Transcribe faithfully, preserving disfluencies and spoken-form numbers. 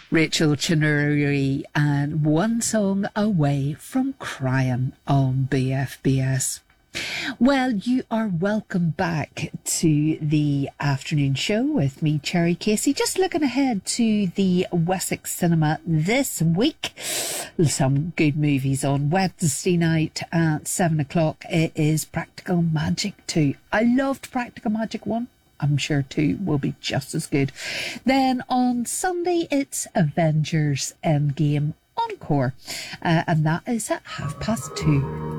Rachel Chinuri and One Song Away from Crying on B F B S. Well, you are welcome back to the afternoon show with me, Cherry Casey. Just looking ahead to the Wessex Cinema this week. Some good movies on Wednesday night at seven o'clock. It is Practical Magic two. I loved Practical Magic one. I'm sure two will be just as good. Then on Sunday, it's Avengers Endgame Encore. Uh, and that is at half past two.